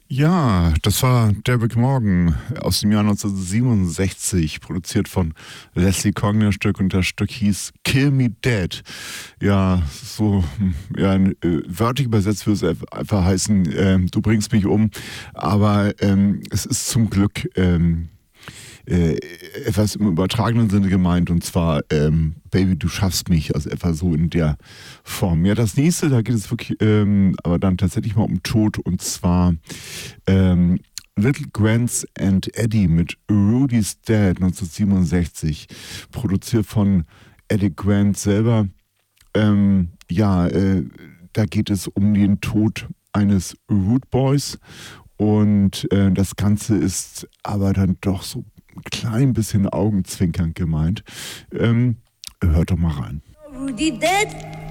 Ja, das war Derrick Morgan aus dem Jahr 1967, produziert von Leslie Cogner Stück, und das Stück hieß Kill Me Dead. Ja, so, ja, wörtlich übersetzt würde es einfach heißen, du bringst mich um, aber es ist zum Glück äh, etwas im übertragenen Sinne gemeint, und zwar Baby, du schaffst mich, also etwa so in der Form. Ja, das nächste, da geht es wirklich aber dann tatsächlich mal um Tod, und zwar Little Grants and Eddie mit Rudy's Dead 1967, produziert von Eddie Grant selber. Da geht es um den Tod eines Rude Boys, und das Ganze ist aber dann doch so ein klein bisschen augenzwinkernd gemeint. Hört doch mal rein. Rudy dead,